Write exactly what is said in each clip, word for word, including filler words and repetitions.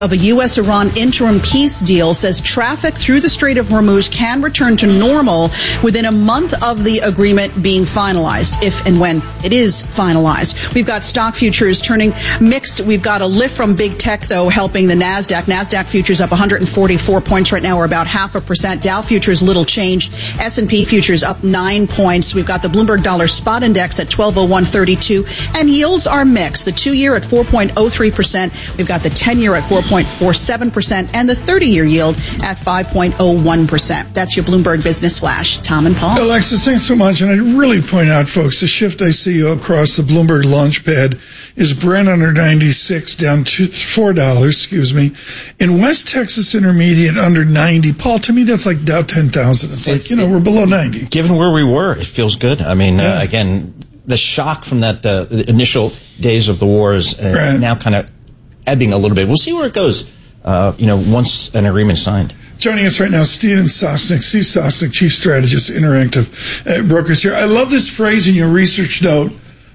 of a U S Iran interim peace deal says traffic through the Strait of Hormuz can return to normal within a month of the agreement being finalized, if and when it is finalized. We've got stock futures turning mixed. We've got a lift from big tech, though, helping the NASDAQ. NASDAQ futures up one hundred forty-four points right now, or about half a percent. Dow futures little changed. S and P futures up nine points. We've got the Bloomberg Dollar Spot Index at twelve oh one thirty-two, and yields are mixed. The two-year at four point oh three percent. We've got the ten-year at four point four seven percent and the thirty-year yield at five point oh one percent. That's your Bloomberg Business Flash. Tom and Paul. Alexis, thanks so much. And I really point out, folks, the shift I see across the Bloomberg Launchpad is Brent under ninety-six, down to four dollars, excuse me. In West Texas Intermediate under ninety. Paul, to me, that's like Dow ten thousand. It's like, you know, we're below ninety. Given where we were, it feels good. I mean, yeah. uh, again, the shock from that uh, the initial days of the war is uh, right. now kind of ebbing a little bit. We'll see where it goes. Uh, you know, once an agreement is signed. Joining us right now, Steven Sosnick. Steve Sosnick, Chief Strategist, Interactive uh, Brokers here. I love this phrase in your research note,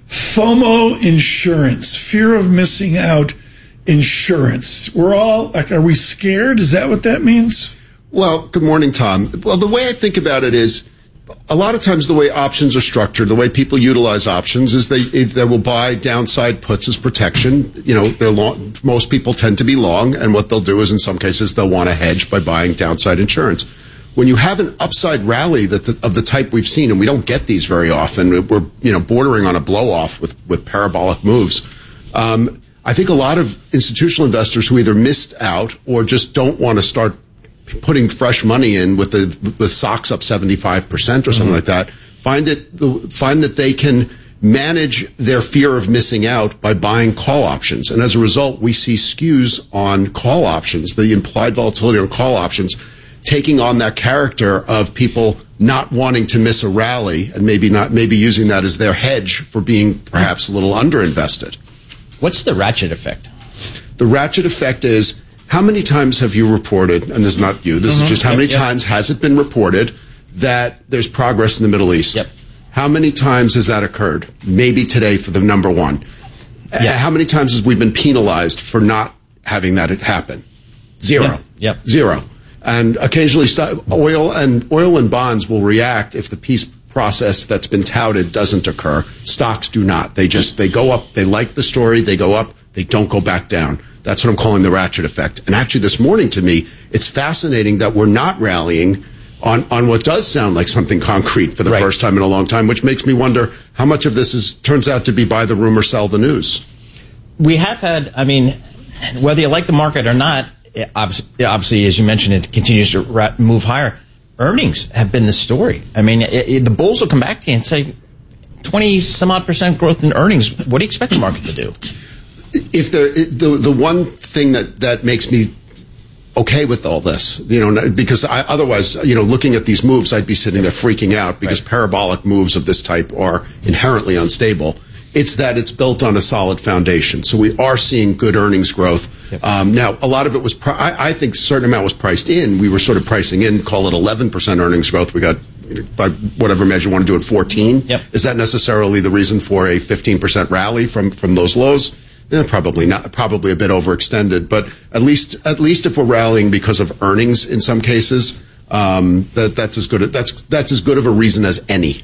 FOMO insurance, fear of missing out insurance. We're all, like, are we scared? Is that what that means? Well, good morning, Tom. Well, the way I think about it is, a lot of times the way options are structured, the way people utilize options is they they will buy downside puts as protection. You know, they're long, most people tend to be long, and what they'll do is in some cases they'll want to hedge by buying downside insurance. When you have an upside rally that the, of the type we've seen, and we don't get these very often, we're you know bordering on a blow off with with parabolic moves. Um, I think a lot of institutional investors who either missed out or just don't want to start putting fresh money in with the with stocks up seventy-five percent or something mm-hmm. like that, find it find that they can manage their fear of missing out by buying call options. And as a result, we see skews on call options, the implied volatility on call options, taking on that character of people not wanting to miss a rally and maybe not maybe using that as their hedge for being perhaps a little underinvested. What's the ratchet effect? The ratchet effect is, how many times have you reported, and this is not you, this mm-hmm. is just how yep, many yep. times has it been reported that there's progress in the Middle East? Yep. How many times has that occurred? Maybe today for the number one. Yep. Uh, how many times has we been penalized for not having that happen? Zero. Yep. Yep. Zero. And occasionally st- oil and oil and bonds will react if the peace process that's been touted doesn't occur. Stocks do not. They just, they go up, they like the story, they go up, they don't go back down. That's what I'm calling the ratchet effect. And actually this morning, to me, it's fascinating that we're not rallying on, on what does sound like something concrete for the right. first time in a long time, which makes me wonder how much of this is turns out to be buy the rumor, sell the news. We have had, I mean, whether you like the market or not, obviously, obviously as you mentioned, it continues to move higher. Earnings have been the story. I mean, it, it, the bulls will come back to you and say, twenty some odd percent growth in earnings. What do you expect the market to do? If there, the the one thing that, that makes me okay with all this, you know, because I, otherwise, you know, looking at these moves, I'd be sitting there freaking out because right. parabolic moves of this type are inherently unstable. It's that it's built on a solid foundation. So we are seeing good earnings growth. Yep. Um, now, a lot of it was, pri- I, I think a certain amount was priced in. We were sort of pricing in, call it eleven percent earnings growth. We got, by whatever measure you want to do it, fourteen. Yep. Is that necessarily the reason for a fifteen percent rally from, from those lows? Eh, probably not. Probably a bit overextended, but at least at least if we're rallying because of earnings in some cases, um, that that's as good. That's that's as good of a reason as any.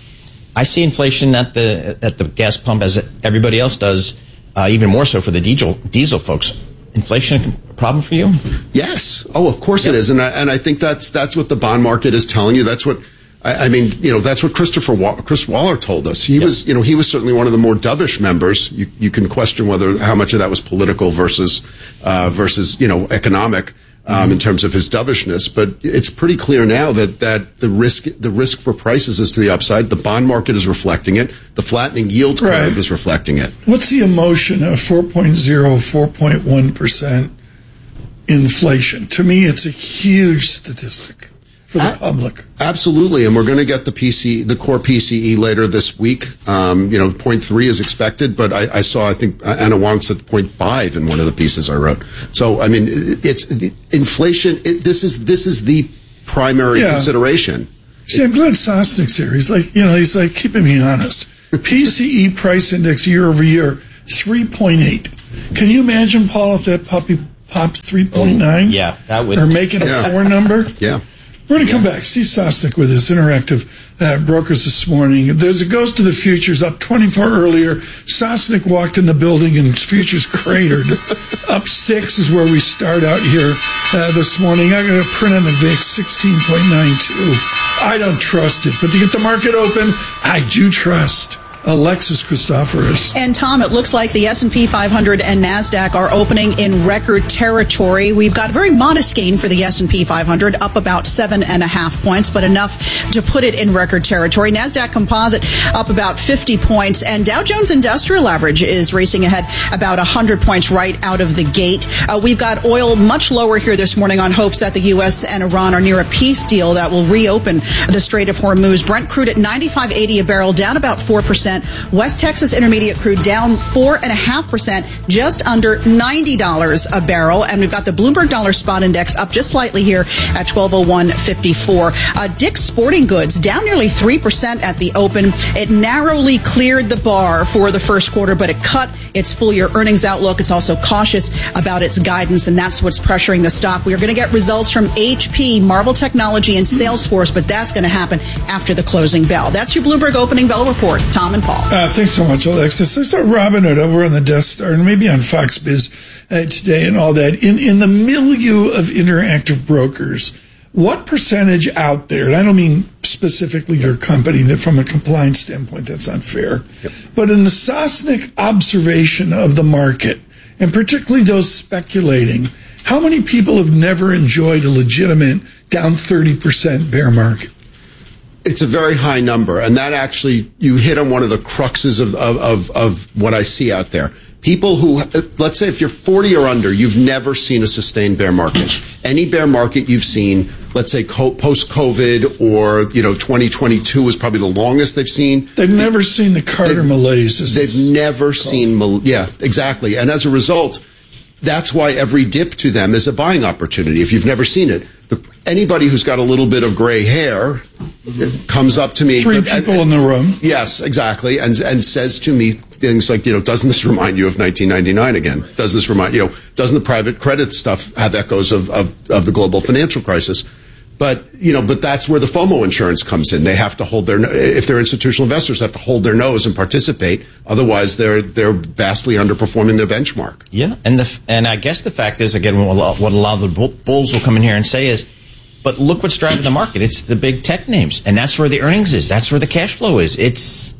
I see inflation at the at the gas pump as everybody else does, uh, even more so for the diesel diesel folks. Inflation a problem for you? Yes. Oh, of course yep. it is, and I, and I think that's that's what the bond market is telling you. That's what. I mean, you know, that's what Christopher Wa- Chris Waller told us. He yep. was, you know, he was certainly one of the more dovish members. You, you can question whether how much of that was political versus, uh, versus, you know, economic, um, mm-hmm. in terms of his dovishness. But it's pretty clear now that, that the risk, the risk for prices is to the upside. The bond market is reflecting it. The flattening yield curve right. is reflecting it. What's the emotion of four point oh, four point one percent inflation? To me, it's a huge statistic. For the public. Absolutely, and we're going to get the P C, the core P C E later this week. Um, you know, point three is expected, but I, I saw, I think Anna Wong said point five in one of the pieces I wrote. So, I mean, it's the inflation. It, this is this is the primary yeah. consideration. See, I'm glad Sosnick's here. He's like, you know, he's like keeping me honest. P C E price index year over year, three point eight. Can you imagine, Paul, if that puppy pops three point nine. Yeah, that would. Or make it a Yeah. four number. Yeah. We're going to come back. Steve Sosnick with us, Interactive uh, Brokers this morning. There's a Goes to the Futures up twenty-four earlier. Sosnick walked in the building and futures cratered. Up six is where we start out here uh, this morning. I'm going to print on the V I X sixteen point nine two. I don't trust it, but to get the market open, I do trust. Alexis Christoforous. And Tom, it looks like the S and P five hundred and NASDAQ are opening in record territory. We've got a very modest gain for the S and P five hundred, up about seven and a half points, but enough to put it in record territory. NASDAQ Composite up about fifty points, and Dow Jones Industrial Average is racing ahead about one hundred points right out of the gate. Uh, we've got oil much lower here this morning on hopes that the U S and Iran are near a peace deal that will reopen the Strait of Hormuz. Brent crude at ninety-five eighty a barrel, down about four percent. West Texas Intermediate crude down four point five percent, just under ninety dollars a barrel. And we've got the Bloomberg Dollar Spot Index up just slightly here at twelve oh one fifty-four. Uh, Dick's Sporting Goods down nearly three percent at the open. It narrowly cleared the bar for the first quarter, but it cut its full-year earnings outlook. It's also cautious about its guidance, and that's what's pressuring the stock. We are going to get results from H P, Marvel Technology, and Salesforce, but that's going to happen after the closing bell. That's your Bloomberg Opening Bell Report. Tom and Paul. Uh, thanks so much, Alexis. I saw Robinhood over on the Death Star and maybe on Fox Biz uh, today and all that. In in the milieu of Interactive Brokers, what percentage out there, and I don't mean specifically your company, that from a compliance standpoint, that's not fair, yep. but in the Sosnick observation of the market, and particularly those speculating, how many people have never enjoyed a legitimate down thirty percent bear market? It's a very high number, and that actually, you hit on one of the cruxes of, of, of, of what I see out there. People who, let's say if you're forty or under, you've never seen a sustained bear market. Any bear market you've seen, let's say co- post-COVID or, you know, twenty twenty-two was probably the longest they've seen. They've never seen the Carter they've, malaise. They've never called. seen, mal- yeah, exactly. And as a result, that's why every dip to them is a buying opportunity if you've never seen it. The, anybody who's got a little bit of gray hair comes up to me. Three people and, in the room. Yes, exactly. And and says to me things like, you know, doesn't this remind you of nineteen ninety-nine again? Doesn't this remind, you know, doesn't the private credit stuff have echoes of, of, of the global financial crisis? But, you know, but that's where the FOMO insurance comes in. They have to hold their, if they're institutional investors, have to hold their nose and participate. Otherwise, they're, they're vastly underperforming their benchmark. Yeah. And the, and I guess the fact is, again, what a lot of the bulls will come in here and say is, but look what's driving the market. It's the big tech names. And that's where the earnings is. That's where the cash flow is. It's,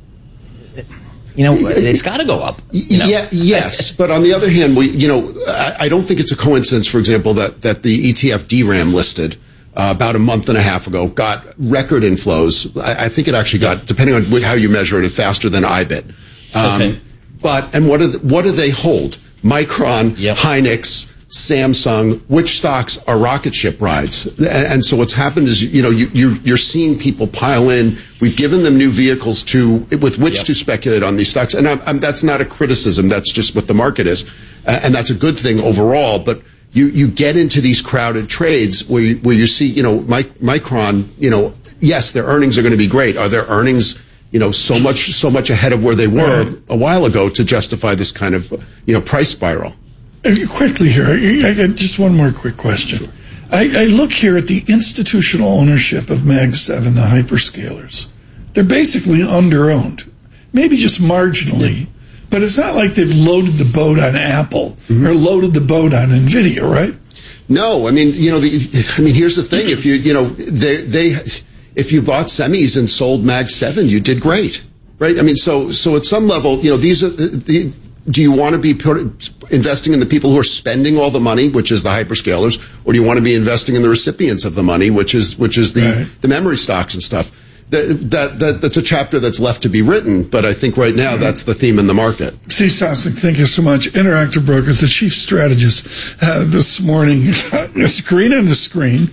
you know, it's got to go up. You know? Yeah, yes. But on the other hand, we, you know, I, I don't think it's a coincidence, for example, that, that the E T F D RAM listed Uh, about a month and a half ago, got record inflows. I, I think it actually got, depending on how you measure it, faster than I B I T. Um, okay. But, and what do, what do they hold? Micron, yep. Hynix, Samsung, which stocks are rocket ship rides? And, and so what's happened is, you know, you, you, you're seeing people pile in. We've given them new vehicles to, with which yep. to speculate on these stocks. And I'm, I'm, that's not a criticism. That's just what the market is. Uh, and that's a good thing overall. But You, you get into these crowded trades where you, where you see, you know, mic- Micron, you know, yes, their earnings are going to be great. Are their earnings, you know, so much, so much ahead of where they were right. a while ago to justify this kind of, you know, price spiral? Quickly here, I got just one more quick question. Sure. I, I look here at the institutional ownership of Mag seven, the hyperscalers. They're basically under-owned, maybe just marginally. Yeah. But it's not like they've loaded the boat on Apple mm-hmm. or loaded the boat on NVIDIA, right? No, I mean, you know, the, I mean, here's the thing: if you, you know, they, they, if you bought semis and sold Mag seven, you did great, right? I mean, so, so at some level, you know, these are the. Do you want to be investing in the people who are spending all the money, which is the hyperscalers, or do you want to be investing in the recipients of the money, which is which is the right. the memory stocks and stuff? That, that, that, that's a chapter that's left to be written, but I think right now that's the theme in the market. Steve Sosnick, thank you so much. Interactive Brokers, the chief strategist uh, this morning. A screen and a screen.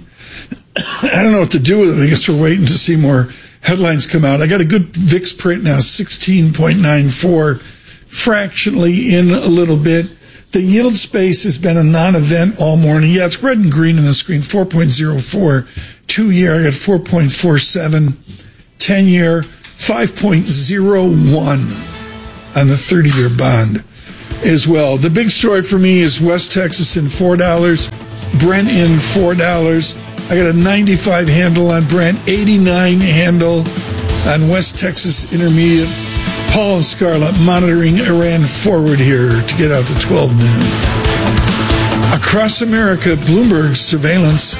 I don't know what to do with it. I guess we're waiting to see more headlines come out. I got a good V I X print now, sixteen point nine four, fractionally in a little bit. The yield space has been a non-event all morning. Yeah, it's red and green in the screen, four point oh four. Two-year, I got four point four seven. Ten-year, five point oh one on the thirty-year bond. as well. The big story for me is West Texas in four dollars, Brent in four dollars. I got a ninety-five handle on Brent, eighty-nine handle on West Texas Intermediate. Paul and Scarlett monitoring Iran forward here to get out to twelve noon. Across America, Bloomberg surveillance.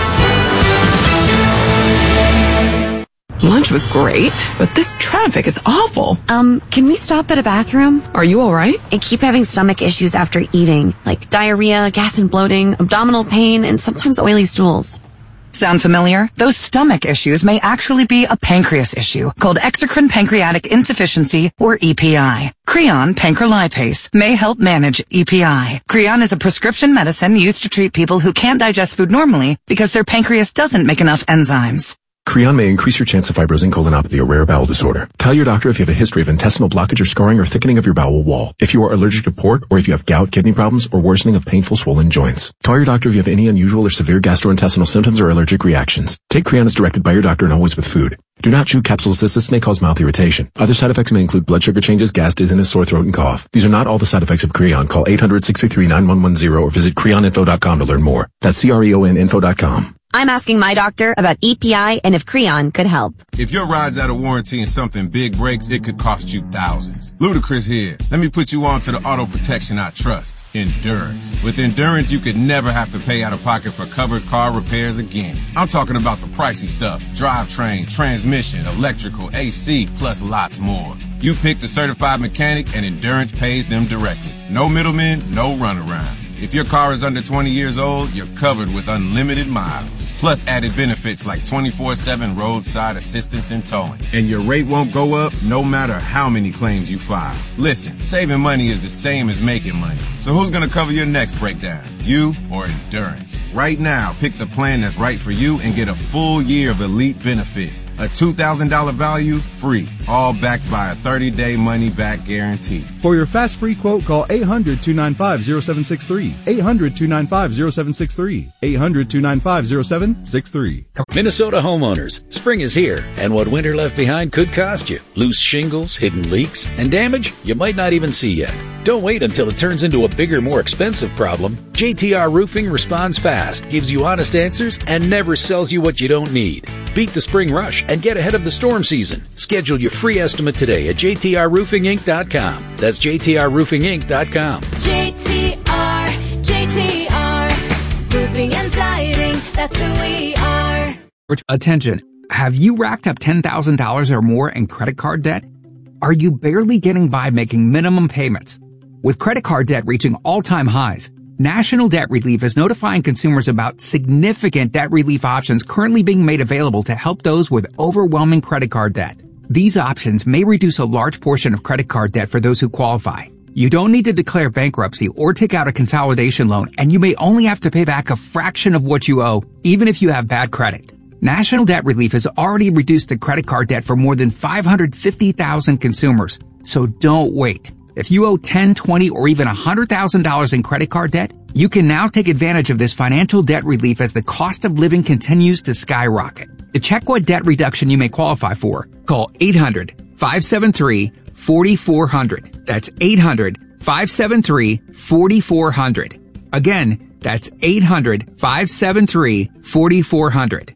Lunch was great, but this traffic is awful. Um, can we stop at a bathroom? Are you all right? I keep having stomach issues after eating, like diarrhea, gas and bloating, abdominal pain, and sometimes oily stools. Sound familiar? Those stomach issues may actually be a pancreas issue called exocrine pancreatic insufficiency, or E P I. Creon pancrelipase may help manage E P I. Creon is a prescription medicine used to treat people who can't digest food normally because their pancreas doesn't make enough enzymes. Creon may increase your chance of fibrosing colonopathy, a rare bowel disorder. Tell your doctor if you have a history of intestinal blockage or scarring or thickening of your bowel wall, if you are allergic to pork, or if you have gout, kidney problems, or worsening of painful swollen joints. Call your doctor if you have any unusual or severe gastrointestinal symptoms or allergic reactions. Take Creon as directed by your doctor and always with food. Do not chew capsules as this may cause mouth irritation. Other side effects may include blood sugar changes, gas, dizziness, sore throat, and cough. These are not all the side effects of Creon. Call eight hundred, six three three, nine one one zero or visit creon info dot com to learn more. That's C R E O N info dot com. I'm asking my doctor about E P I and if Creon could help. If your ride's out of warranty and something big breaks, it could cost you thousands. Ludacris here. Let me put you on to the auto protection I trust, Endurance. With Endurance, you could never have to pay out of pocket for covered car repairs again. I'm talking about the pricey stuff: drivetrain, transmission, electrical, A C, plus lots more. You pick the certified mechanic and Endurance pays them directly. No middlemen, no runaround. If your car is under twenty years old, you're covered with unlimited miles. Plus added benefits like twenty-four seven roadside assistance and towing. And your rate won't go up no matter how many claims you file. Listen, saving money is the same as making money. So who's going to cover your next breakdown? You or Endurance? Right now, pick the plan that's right for you and get a full year of elite benefits. A two thousand dollars value, free. All backed by a thirty-day money-back guarantee. For your fast free quote, call eight hundred, two nine five, zero seven six three. eight hundred, two nine five, zero seven six three. eight hundred, two nine five, zero seven six three. Minnesota homeowners, spring is here, and what winter left behind could cost you. Loose shingles, hidden leaks, and damage you might not even see yet. Don't wait until it turns into a bigger, more expensive problem. J T R Roofing responds fast, gives you honest answers, and never sells you what you don't need. Beat the spring rush and get ahead of the storm season. Schedule your free estimate today at j t r roofing inc dot com. That's j t r roofing inc dot com. J T R, J T R, Roofing and Siding, that's who we are. Attention, have you racked up ten thousand dollars or more in credit card debt? Are you barely getting by making minimum payments? With credit card debt reaching all-time highs, National Debt Relief is notifying consumers about significant debt relief options currently being made available to help those with overwhelming credit card debt. These options may reduce a large portion of credit card debt for those who qualify. You don't need to declare bankruptcy or take out a consolidation loan, and you may only have to pay back a fraction of what you owe, even if you have bad credit. National Debt Relief has already reduced the credit card debt for more than five hundred fifty thousand consumers, so don't wait. If you owe ten, twenty, or even one hundred thousand dollars in credit card debt, you can now take advantage of this financial debt relief as the cost of living continues to skyrocket. To check what debt reduction you may qualify for, call eight hundred, five seven three, four four zero zero. That's eight hundred, five seven three, four four zero zero. Again, that's eight hundred, five seven three, four four zero zero.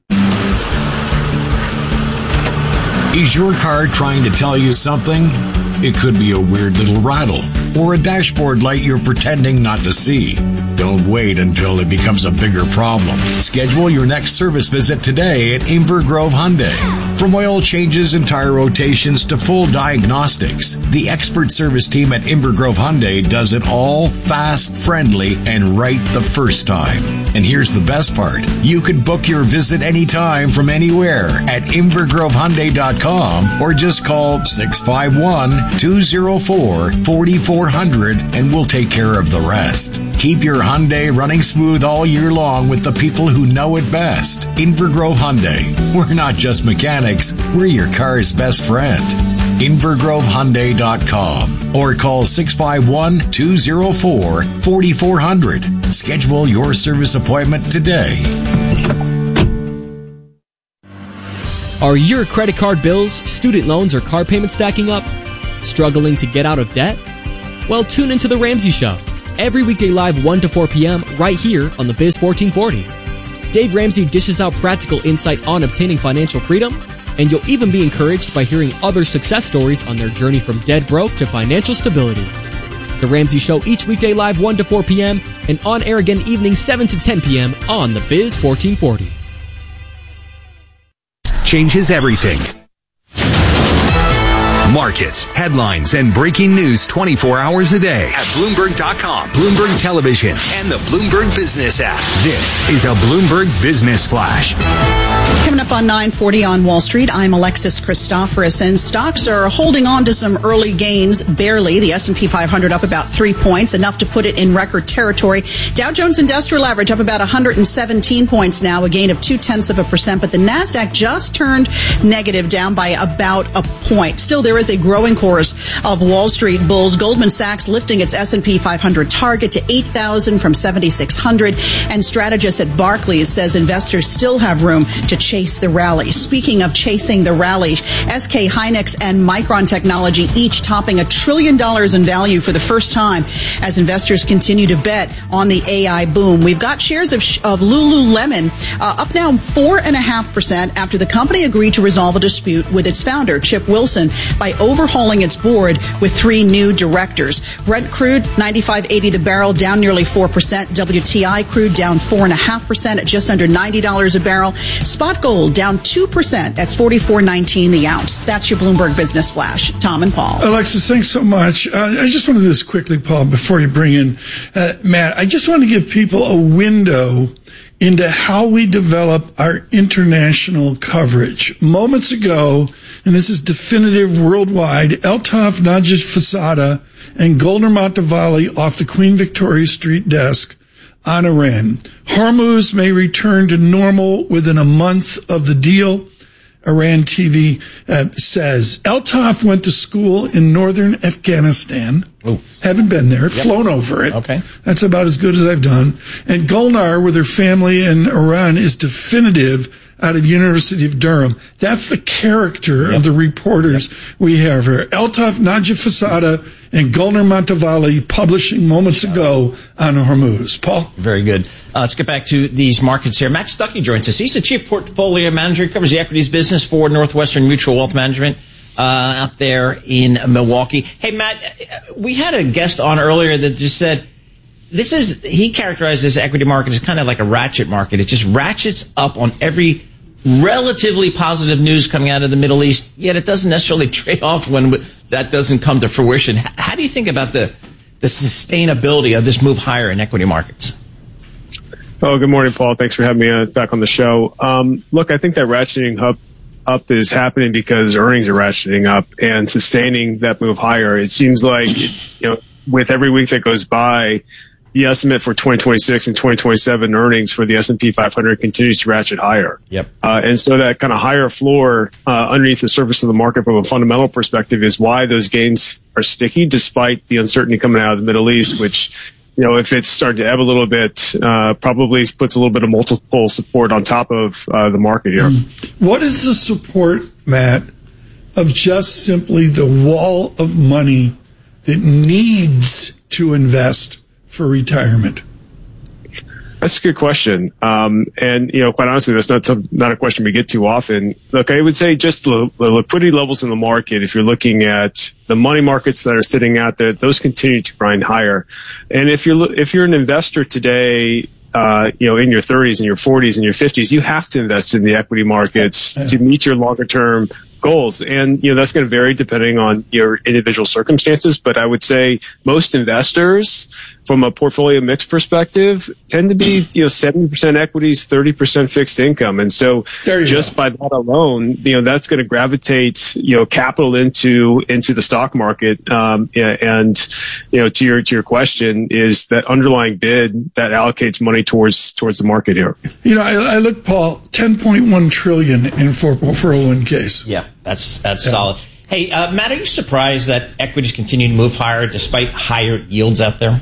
Is your car trying to tell you something? It could be a weird little rattle or a dashboard light you're pretending not to see. Don't wait until it becomes a bigger problem. Schedule your next service visit today at Inver Grove Hyundai. From oil changes and tire rotations to full diagnostics, the expert service team at Inver Grove Hyundai does it all fast, friendly, and right the first time. And here's the best part. You can book your visit anytime from anywhere at inver grove hyundai dot com or just call six five one, two oh four, four four zero zero and we'll take care of the rest. Keep your Hyundai running smooth all year long with the people who know it best. Inver Grove Hyundai. We're not just mechanics, we're your car's best friend. inver grove hyundai dot com or call six five one, two oh four, four four zero zero. Schedule your service appointment today. Are your credit card bills, student loans, or car payments stacking up? Struggling to get out of debt? Well, tune into The Ramsey Show every weekday live one to four p.m. right here on the Biz fourteen forty. Dave Ramsey dishes out practical insight on obtaining financial freedom, and you'll even be encouraged by hearing other success stories on their journey from dead broke to financial stability. The Ramsey Show each weekday live one to four p.m. and on air again evening seven to ten p.m. on the Biz fourteen forty. Changes everything. Markets, headlines, and breaking news twenty-four hours a day at Bloomberg dot com, Bloomberg Television, and the Bloomberg Business app. This is a Bloomberg Business Flash. Coming up on nine forty on Wall Street, I'm Alexis Christoforous, and stocks are holding on to some early gains, barely. The S and P five hundred up about three points, enough to put it in record territory. Dow Jones Industrial Average up about one hundred seventeen points now, a gain of two-tenths of a percent, but the NASDAQ just turned negative, down by about a point. Still, there is a growing chorus of Wall Street bulls. Goldman Sachs lifting its S and P five hundred target to eight thousand from seventy-six hundred, and strategist at Barclays says investors still have room to chase the rally. Speaking of chasing the rally, S K Hynix and Micron Technology each topping a trillion dollars in value for the first time as investors continue to bet on the A I boom. We've got shares of, of Lululemon uh, up now four point five percent after the company agreed to resolve a dispute with its founder, Chip Wilson, by overhauling its board with three new directors. Brent crude, ninety-five eighty the barrel, down nearly four percent. W T I crude down four point five percent at just under ninety dollars a barrel. Spot gold down two percent at forty-four nineteen the ounce. That's your Bloomberg Business Flash. Tom and Paul. Alexis, thanks so much. Uh, I just want to do this quickly, Paul, before you bring in uh, Matt. I just want to give people a window into how we develop our international coverage. Moments ago, and this is definitive worldwide, Eltof Najib Fasada and Golnar Matavalli off the Queen Victoria Street desk on Iran. Hormuz may return to normal within a month of the deal, Iran T V uh, says. Eltof went to school in northern Afghanistan. Ooh. Haven't been there, yep. Flown over it. Okay. That's about as good as I've done. And Golnar, with her family in Iran, is definitive out of University of Durham. That's the character yep. of the reporters yep. we have here. Eltof Najib Fasada and Golnar Matavalli publishing moments ago on Hormuz. Paul? Very good. Uh, let's get back to these markets here. Matt Stuckey joins us. He's the Chief Portfolio Manager. He covers the equities business for Northwestern Mutual Wealth Management uh, out there in Milwaukee. Hey, Matt, we had a guest on earlier that just said, this is, he characterized this equity market as kind of like a ratchet market. It just ratchets up on every relatively positive news coming out of the Middle East, yet it doesn't necessarily trade off when that doesn't come to fruition. How do you think about the, the sustainability of this move higher in equity markets? Oh, good morning, Paul. Thanks for having me uh, back on the show. Um, look, I think that ratcheting up, up is happening because earnings are ratcheting up and sustaining that move higher. It seems like, you know, with every week that goes by, the estimate for twenty twenty-six and twenty twenty-seven earnings for the S and P five hundred continues to ratchet higher. Yep. Uh, and so that kind of higher floor uh, underneath the surface of the market from a fundamental perspective is why those gains are sticky despite the uncertainty coming out of the Middle East, which, you know, if it's starting to ebb a little bit, uh, probably puts a little bit of multiple support on top of uh, the market here. What is the support, Matt, of just simply the wall of money that needs to invest for retirement? That's a good question. Um, and, you know, quite honestly, that's not some, not a question we get too often. Look, I would say just the, the liquidity levels in the market, if you're looking at the money markets that are sitting out there, those continue to grind higher. And if you're, if you're an investor today, uh, you know, in your thirties and your forties and your fifties, you have to invest in the equity markets yeah. to meet your longer term goals. And, you know, that's going to vary depending on your individual circumstances. But I would say most investors, from a portfolio mix perspective, tend to be, you know, seventy percent equities, thirty percent fixed income. And so just go. by that alone, you know, that's going to gravitate, you know, capital into, into the stock market. Um, and, you know, to your, to your question is that underlying bid that allocates money towards, towards the market here. You know, I, I look, Paul, ten point one trillion in four oh one Ks. Yeah, that's, that's yeah. solid. Hey, uh, Matt, are you surprised that equities continue to move higher despite higher yields out there?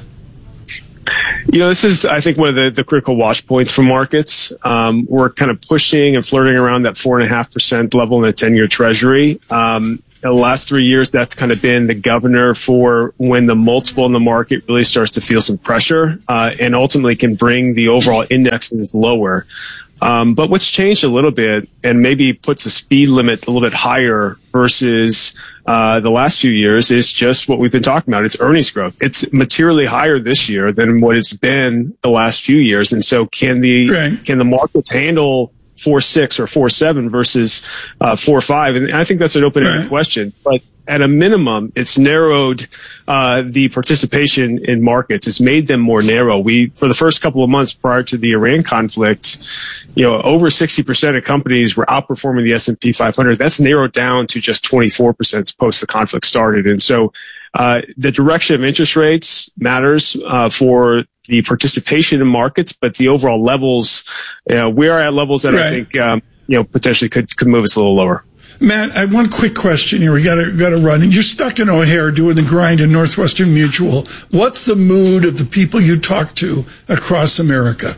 You know, this is, I think, one of the, the critical watch points for markets. Um, we're kind of pushing and flirting around that four and a half percent level in a ten-year Treasury. Um, the last three years, that's kind of been the governor for when the multiple in the market really starts to feel some pressure, uh, and ultimately can bring the overall indexes lower. Um, but what's changed a little bit and maybe puts a speed limit a little bit higher versus uh, the last few years is just what we've been talking about. It's earnings growth. It's materially higher this year than what it's been the last few years. And so can the right. can the markets handle four six or four seven versus uh, four five? And I think that's an open-ended right. question. But at a minimum, it's narrowed uh, the participation in markets. It's made them more narrow. We, for the first couple of months prior to the Iran conflict, you know, over sixty percent of companies were outperforming the S and P five hundred. That's narrowed down to just twenty-four percent post the conflict started. And so uh, the direction of interest rates matters uh, for the participation in markets, but the overall levels, you know, we are at levels that right. I think, um, you know, potentially could, could move us a little lower. Matt, I have one quick question here. We got to got to run. You're stuck in O'Hare doing the grind in Northwestern Mutual. What's the mood of the people you talk to across America?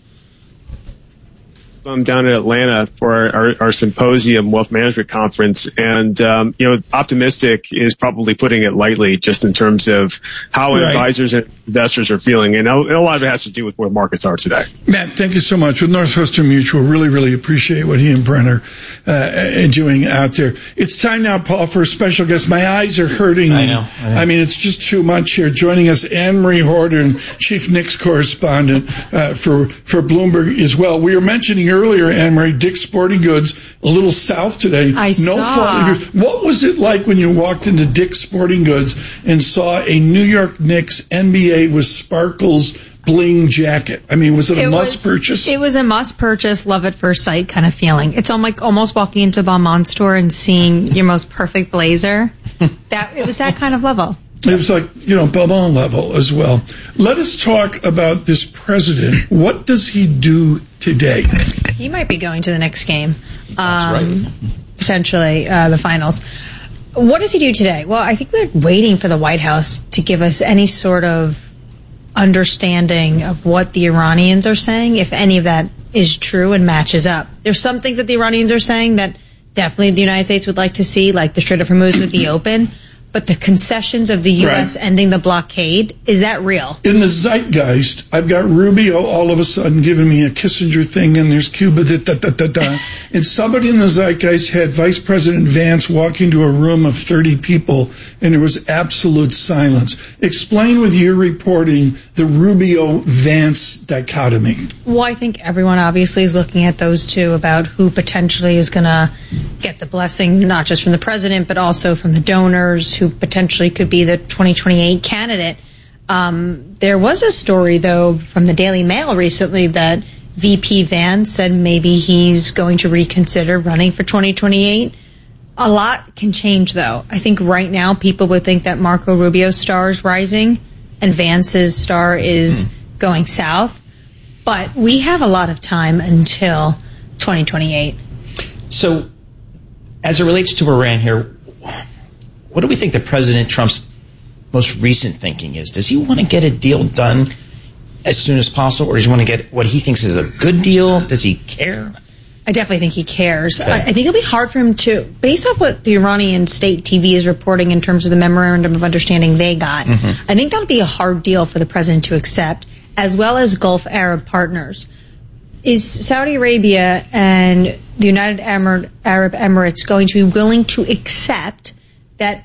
I'm down in Atlanta for our, our, our symposium wealth management conference, and um, you know, optimistic is probably putting it lightly, just in terms of how right. advisors and investors are feeling, and a, and a lot of it has to do with where markets are today. Matt, thank you so much. With Northwestern Mutual, really, really appreciate what he and Brent are uh, doing out there. It's time now, Paul, for a special guest. My eyes are hurting. I know. I, know. I mean, it's just too much here. Joining us, Anne-Marie Horton, Chief N I C S correspondent uh, for for Bloomberg as well. We were mentioning earlier, Anne-Marie, Dick's Sporting Goods, a little south today. I no saw. Fault. What was it like when you walked into Dick's Sporting Goods and saw a New York Knicks N B A with sparkles bling jacket? I mean, was it a it must was, purchase? It was a must purchase, love at first sight kind of feeling. It's on like almost walking into a Balmain store and seeing your most perfect blazer. That it was that kind of level. It was like, you know, Balmain level as well. Let us talk about this president. What does he do today? He might be going to the next game. Um, That's right. Potentially, uh, the finals. What does he do today? Well, I think we're waiting for the White House to give us any sort of understanding of what the Iranians are saying, if any of that is true and matches up. There's some things that the Iranians are saying that definitely the United States would like to see, like the Strait of Hormuz would be open. But the concessions of the U S right. ending the blockade, is that real? In the zeitgeist, I've got Rubio all of a sudden giving me a Kissinger thing, and there's Cuba, da, da, da, da, da. And somebody in the zeitgeist had Vice President Vance walk into a room of thirty people, and there was absolute silence. Explain with your reporting the Rubio-Vance dichotomy. Well, I think everyone obviously is looking at those two about who potentially is going to get the blessing, not just from the president, but also from the donors, who potentially could be the twenty twenty-eight candidate. Um, there was a story, though, from the Daily Mail recently that V P Vance said maybe he's going to reconsider running for twenty twenty-eight. A lot can change, though. I think right now people would think that Marco Rubio's star is rising and Vance's star is mm. going south. But we have a lot of time until twenty twenty-eight. So, as it relates to Iran here, what do we think the President Trump's most recent thinking is? Does he want to get a deal done as soon as possible, or does he want to get what he thinks is a good deal? Does he care? I definitely think he cares. Okay. I, I think it'll be hard for him to, based off what the Iranian state T V is reporting in terms of the memorandum of understanding they got, mm-hmm. I think that'll be a hard deal for the president to accept, as well as Gulf Arab partners. Is Saudi Arabia and the United Arab Emirates going to be willing to accept that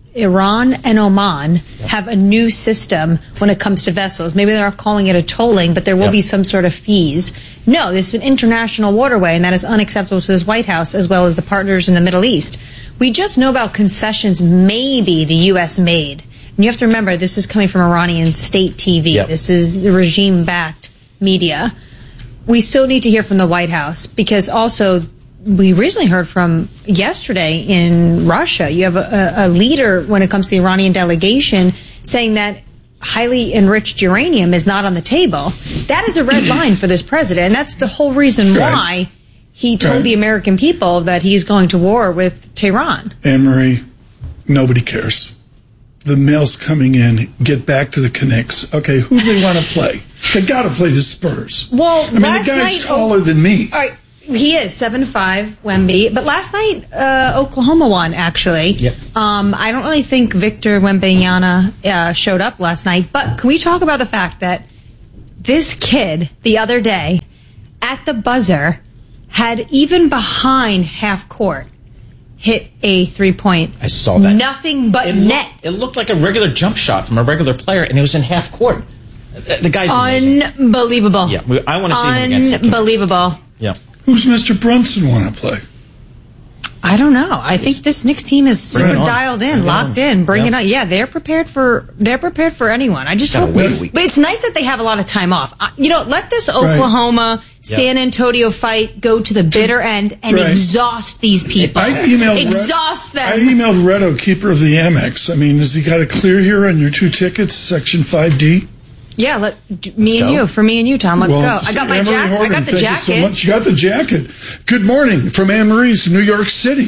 Iran and Oman have a new system when it comes to vessels? Maybe they're calling it a tolling, but there will yep. be some sort of fees. No, this is an international waterway, and that is unacceptable to this White House as well as the partners in the Middle East. We just know about concessions maybe the U S made. And you have to remember, this is coming from Iranian state T V. Yep. This is the regime-backed media. We still need to hear from the White House, because also we recently heard from yesterday in Russia. You have a, a leader when it comes to the Iranian delegation saying that highly enriched uranium is not on the table. That is a red line for this president. And that's the whole reason right. why he told right. the American people that he's going to war with Tehran. Anne-Marie, nobody cares. The mail's coming in. Get back to the Knicks. Okay, who do they want to play? They got to play the Spurs. Well, I mean, last the guy's night, taller oh, than me. All right. He is seven five, Wemby. But last night, uh, Oklahoma won, actually. Yep. Um, I don't really think Victor Wembanyama uh, showed up last night. But can we talk about the fact that this kid, the other day, at the buzzer, had even behind half court, hit a three-point. I saw that. Nothing but it net. Looked, it looked like a regular jump shot from a regular player, and it was in half court. The guy's amazing. Unbelievable. Yeah, we, I want to see him against the Kings. Unbelievable. Yeah. Who's Mister Brunson want to play? I don't know. I think this Knicks team is super on. dialed in, Bring it locked on. in. Bring Yeah. it on. Yeah, they're prepared for they're prepared for anyone. I just Gotta hope. wait a week. But it's nice that they have a lot of time off. Uh, you know, let this Oklahoma Yeah. San Antonio fight go to the bitter end and Right. exhaust these people. I emailed exhaust Red, I them. emailed Redo, keeper of the Amex. I mean, has he got a clear here on your two tickets, Section five D? Yeah, let d- me Let's and go. you. For me and you, Tom. Let's Well, go. I got my Anne-Marie jacket. I Horgan, got the thank jacket. You so much. You got the jacket. Good morning from Anne Marie's New York City.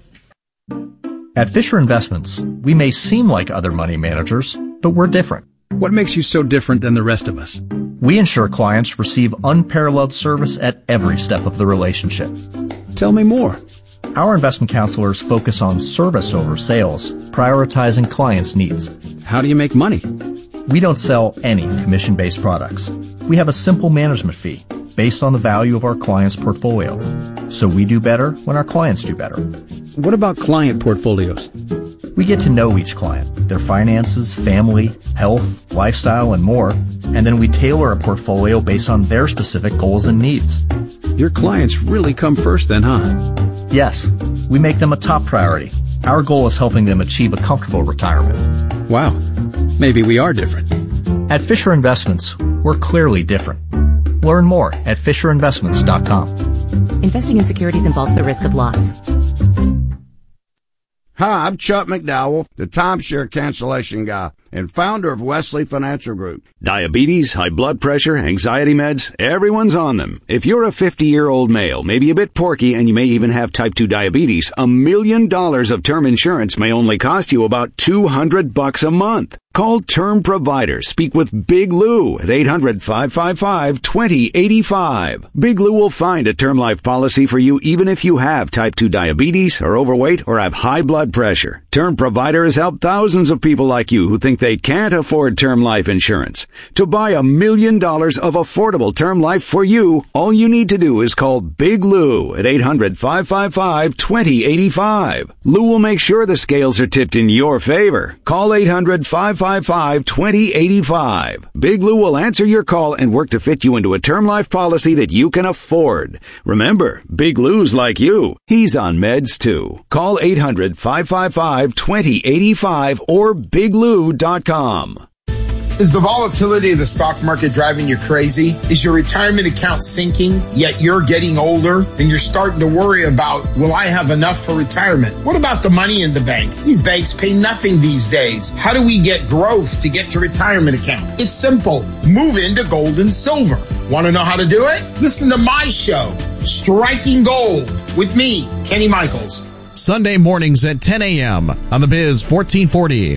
At Fisher Investments, we may seem like other money managers, but we're different. What makes you so different than the rest of us? We ensure clients receive unparalleled service at every step of the relationship. Tell me more. Our investment counselors focus on service over sales, prioritizing clients' needs. How do you make money? We don't sell any commission-based products. We have a simple management fee based on the value of our client's portfolio. So we do better when our clients do better. What about client portfolios? We get to know each client, their finances, family, health, lifestyle, and more, and then we tailor a portfolio based on their specific goals and needs. Your clients really come first then, huh? Yes, we make them a top priority. Our goal is helping them achieve a comfortable retirement. Wow, maybe we are different. At Fisher Investments, we're clearly different. Learn more at fisher investments dot com. Investing in securities involves the risk of loss. Hi, I'm Chuck McDowell, the timeshare cancellation guy and founder of Wesley Financial Group. Diabetes, high blood pressure, anxiety meds, everyone's on them. If you're a fifty-year-old male, maybe a bit porky, and you may even have type two diabetes, a million dollars of term insurance may only cost you about two hundred bucks a month. Call Term Provider. Speak with Big Lou at eight hundred, five five five, two zero eight five. Big Lou will find a term life policy for you even if you have type two diabetes, are overweight, or have high blood pressure. Term Provider has helped thousands of people like you who think they can't afford term life insurance. To buy a million dollars of affordable term life for you, all you need to do is call Big Lou at eight hundred, five five five, two zero eight five. Lou will make sure the scales are tipped in your favor. Call eight hundred, five five five, two zero eight five. Big Lou will answer your call and work to fit you into a term life policy that you can afford. Remember, Big Lou's like you. He's on meds too. Call eight hundred, five five five, two zero eight five or big lou dot com. Is the volatility of the stock market driving you crazy? Is your retirement account sinking, yet you're getting older and you're starting to worry about, will I have enough for retirement? What about the money in the bank? These banks pay nothing these days. How do we get growth to get to retirement account? It's simple. Move into gold and silver. Want to know how to do it? Listen to my show, Striking Gold, with me, Kenny Michaels. Sunday mornings at ten a.m. on the Biz fourteen forty.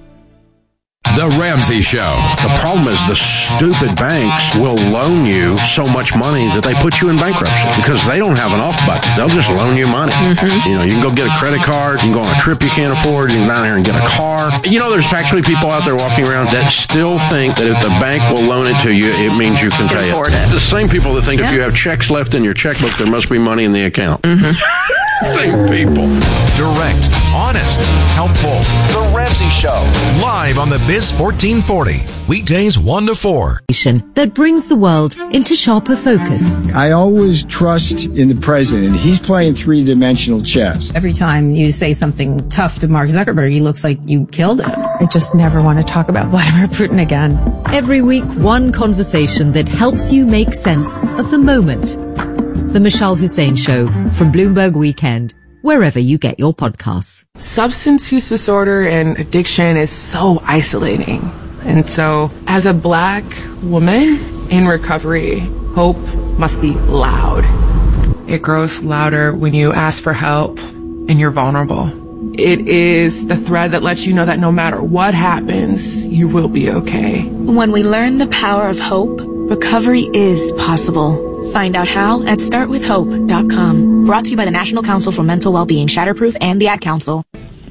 The Ramsey Show. The problem is the stupid banks will loan you so much money that they put you in bankruptcy because they don't have an off button. They'll just loan you money. Mm-hmm. You know, you can go get a credit card, you can go on a trip you can't afford, you can go down here and get a car. You know, there's actually people out there walking around that still think that if the bank will loan it to you, it means you can pay it. it. The same people that think yeah. if you have checks left in your checkbook, there must be money in the account. Mm-hmm. Same people. Direct, honest, helpful. The Ramsey Show. Live on the Biz fourteen forty. Weekdays one to four. That brings the world into sharper focus. I always trust in the president. He's playing three-dimensional chess. Every time you say something tough to Mark Zuckerberg, he looks like you killed him. I just never want to talk about Vladimir Putin again. Every week, one conversation that helps you make sense of the moment. The Michelle Hussein Show from Bloomberg Weekend, wherever you get your podcasts. Substance use disorder and addiction is so isolating. And so, as a black woman in recovery, hope must be loud. It grows louder when you ask for help and you're vulnerable. It is the thread that lets you know that no matter what happens, you will be okay. When we learn the power of hope, recovery is possible. Find out how at start with hope dot com. Brought to you by the National Council for Mental Wellbeing, Shatterproof, and the Ad Council.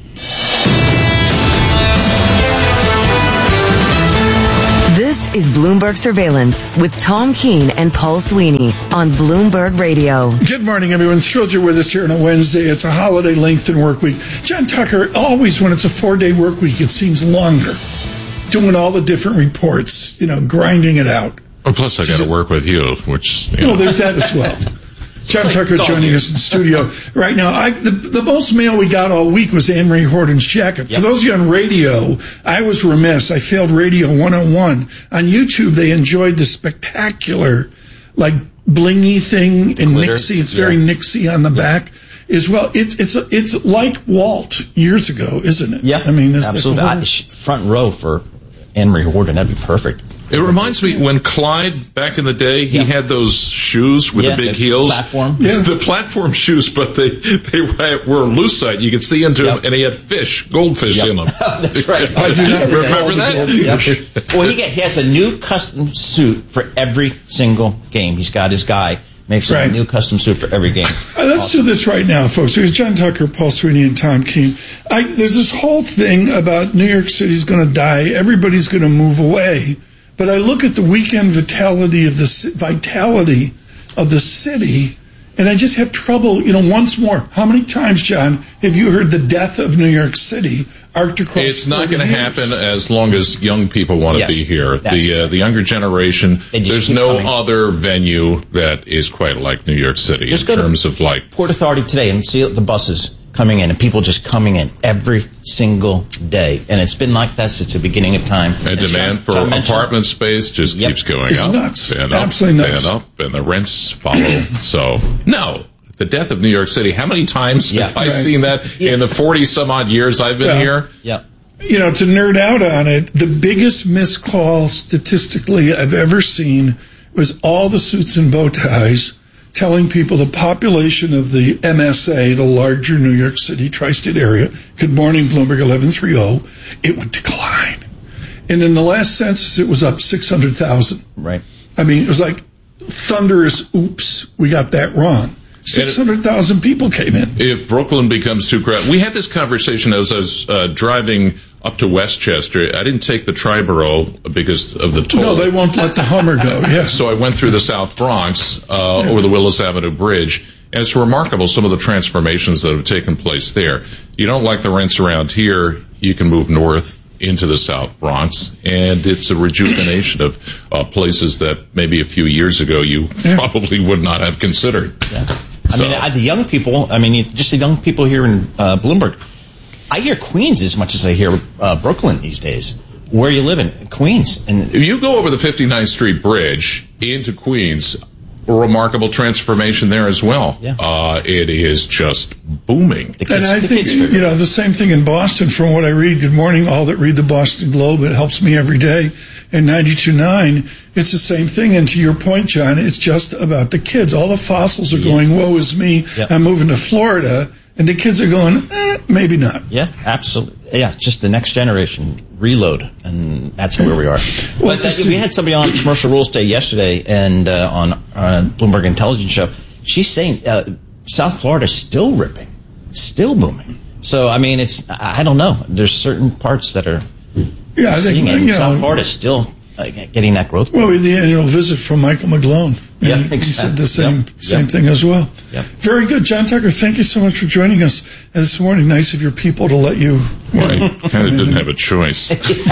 This is Bloomberg Surveillance with Tom Keene and Paul Sweeney on Bloomberg Radio. Good morning, everyone. Thrilled you're with us here on a Wednesday. It's a holiday lengthened work week. John Tucker, always when it's a four-day work week, it seems longer. Doing all the different reports, you know, grinding it out. Oh, plus I got to work with you, which... You know. Well, there's that as well. John like Tucker's joining us in studio right now. I, the, the most mail we got all week was Anne-Marie Horton's jacket. Yep. For those of you on radio, I was remiss. I failed Radio one oh one. On YouTube, they enjoyed the spectacular, like, blingy thing in Nixie. It's very yeah. Nixie on the back as well. It's it's it's like Walt years ago, isn't it? Yeah, I mean, it's absolutely. Like I, front row for Anne-Marie Horton. That'd be perfect. It reminds me when Clyde, back in the day, he yeah. had those shoes with yeah, the big the heels. Platform. Yeah, the platform shoes, but they they were lucite. You could see into yep. them, and he had fish, goldfish yep. in them. That's right. I do not remember that. Yep. Well, he, get, he has a new custom suit for every single game. He's got his guy. Makes right. a new custom suit for every game. Uh, let's awesome. do this right now, folks. There's John Tucker, Paul Sweeney, and Tom Keene. I, there's this whole thing about New York City's going to die. Everybody's going to move away. But I look at the weekend vitality of the vitality of the city, and I just have trouble. You know, once more, how many times, John, have you heard the death of New York City arced across? It's not going to happen as long as young people want to yes, be here. The exactly. uh, the younger generation. There's no coming. other venue that is quite like New York City just in terms of like Port Authority today and see the buses coming in, and people just coming in every single day. And it's been like that since the beginning of time. And demand for apartment space just yep. keeps going it's up. Nuts. And Absolutely up, nuts. And up, and the rents follow. So, no. The death of New York City. How many times yeah, have I right. seen that yeah. in the forty-some-odd years I've been yeah. here? Yep. You know, to nerd out on it, the biggest missed call statistically I've ever seen was all the suits and bow ties telling people the population of the M S A, the larger New York City tri-state area, good morning, Bloomberg eleven thirty, it would decline. And in the last census, it was up six hundred thousand. Right. I mean, it was like thunderous, oops, we got that wrong. six hundred thousand people came in. If Brooklyn becomes too crowded, we had this conversation as I was uh, driving up to Westchester. I didn't take the Triborough because of the toll. No, they won't let the Hummer go, yeah. So I went through the South Bronx uh, yeah. over the Willis Avenue Bridge, and it's remarkable some of the transformations that have taken place there. You don't like the rents around here, you can move north into the South Bronx, and it's a rejuvenation of uh, places that maybe a few years ago you yeah. probably would not have considered. Yeah. So. I mean, I, the young people, I mean, just the young people here in uh, Bloomberg, I hear Queens as much as I hear uh, Brooklyn these days. Where you live in Queens. And if you go over the fifty-ninth Street Bridge into Queens, a remarkable transformation there as well. Yeah. Uh, it is just booming. Kids, and I think, you know, the same thing in Boston from what I read. Good morning, all that read the Boston Globe. It helps me every day. And ninety-two point nine, it's the same thing. And to your point, John, it's just about the kids. All the fossils are yeah. going, woe is me. Yep. I'm moving to Florida. And the kids are going, eh, maybe not. Yeah, absolutely. Yeah, just the next generation reload, and that's where we are. Well, but that, we had somebody on Commercial Real Estate yesterday, and uh, on uh, Bloomberg Intelligence Show. She's saying uh, South Florida is still ripping, still booming. So I mean, it's I don't know. There's certain parts that are yeah, I seeing think, it. You South know, Florida is still uh, getting that growth. Well, we had the annual visit from Michael McGlone. Yeah, he exactly. said the same yep. same yep. thing as well. Yep. Very good, John Tucker. Thank you so much for joining us this morning. Nice of your people to let you. Right, kind of didn't have a choice.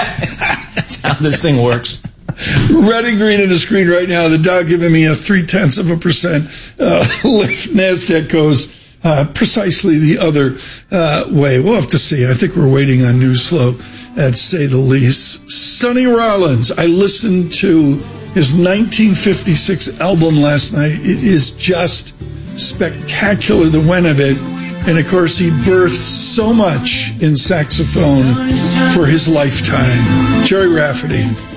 That's how this thing works. Red and green on the screen right now. The Dow giving me a three tenths of a percent uh, lift. Nasdaq goes uh, precisely the other uh, way. We'll have to see. I think we're waiting on news flow, at say the least. Sonny Rollins. I listened to his nineteen fifty-six album last night. It is just spectacular, the went of it. And, of course, he birthed so much in saxophone for his lifetime. Jerry Rafferty.